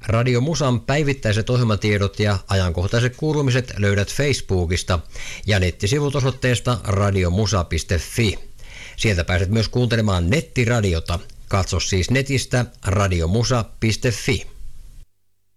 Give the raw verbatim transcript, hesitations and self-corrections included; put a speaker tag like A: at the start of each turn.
A: Radio Musan päivittäiset ohjelmatiedot ja ajankohtaiset kuulumiset löydät Facebookista ja nettisivut osoitteesta radiomusa piste fi. Sieltä pääset myös kuuntelemaan nettiradiota. Katso siis netistä radiomusa piste fi.